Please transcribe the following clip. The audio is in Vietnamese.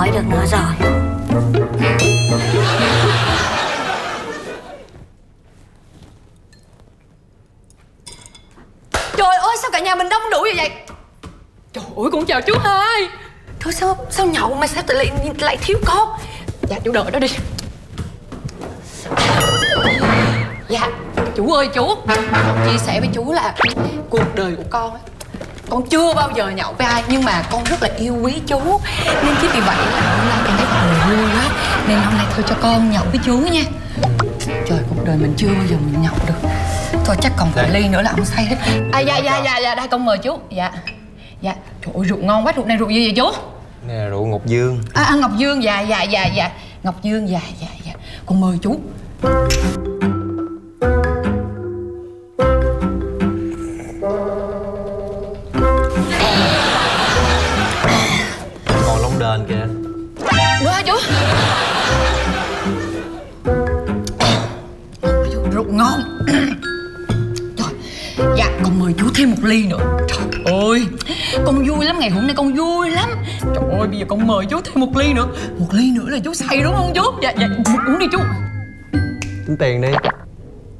hỏi được nữa rồi. Trời ơi, sao cả nhà mình đông đủ như vậy? Trời ơi, con chào chú hai. Thôi sao nhậu mà sao lại thiếu con? Dạ chú đợi đó đi. Dạ chú ơi chú, chia sẻ với chú là cuộc đời của con ấy, con chưa bao giờ nhậu với ai, nhưng mà con rất là yêu quý chú, nên chính vì vậy là hôm nay con thấy buồn vui quá, nên hôm nay thôi cho con nhậu với chú nha. Trời, cuộc đời mình chưa bao giờ mình nhậu được. Thôi chắc còn vài ly nữa là ông say đấy. Dạ đây con mời chú. Dạ trời ơi, rượu ngon quá. Rượu này rượu gì vậy chú? Nè là rượu Ngọc Dương. Ngọc Dương. Dạ Ngọc Dương. Dạ con mời chú. Còn lông đền kìa. Đúng hả chú? Rượu ngon. Trời, dạ con mời chú thêm một ly nữa. Trời ơi, con vui lắm, ngày hôm nay con vui lắm. Trời ơi, bây giờ con mời chú thêm một ly nữa. Một ly nữa là chú say đúng không chú? Dạ uống đi chú. Tính tiền đi.